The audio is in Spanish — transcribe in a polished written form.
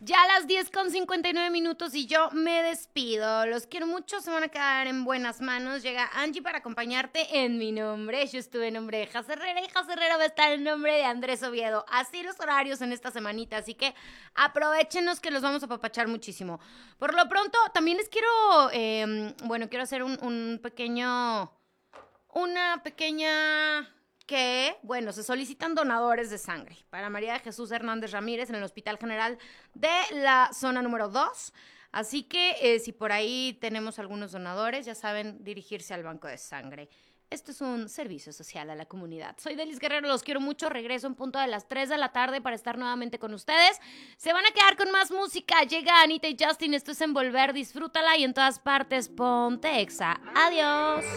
Ya a las 10:59 y yo me despido. Los quiero mucho, se van a quedar en buenas manos. Llega Angie para acompañarte en mi nombre. Yo estuve en nombre de Jas Herrera y Jas Herrera va a estar en nombre de Andrés Oviedo. Así los horarios en esta semanita, así que aprovéchenos que los vamos a apapachar muchísimo. Por lo pronto, también les quiero, quiero hacer una pequeña se solicitan donadores de sangre para María de Jesús Hernández Ramírez en el Hospital General de la zona número 2. Así que si por ahí tenemos algunos donadores, ya saben dirigirse al banco de sangre. Esto es un servicio social a la comunidad. Soy Delis Guerrero, los quiero mucho. Regreso en punto de las 3 de la tarde para estar nuevamente con ustedes. Se van a quedar con más música. Llega Anita y Justin, esto es Envolver, disfrútala y en todas partes ponte Exa. Adiós.